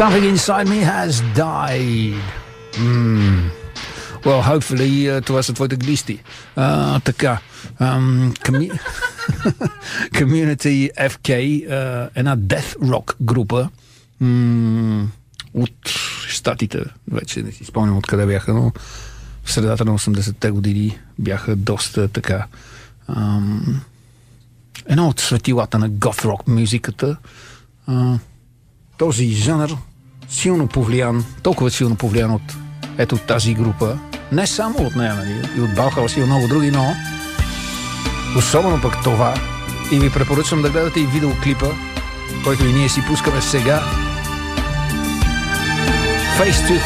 Something inside me has died. Well, hopefully, това са твоите глисти. Така. Community FK, една death rock група от щатите. Вече не си спомням откъде бяха, но в средата на 80-те години бяха доста така едно от светилата на goth rock музиката. Този жанр силно повлиян, толкова силно повлиян от ето тази група. Не само от нея, нали, и от Баухаус и от много други, но особено пък това. И ви препоръчвам да гледате и видеоклипа, който и ние си пускаме сега. Face to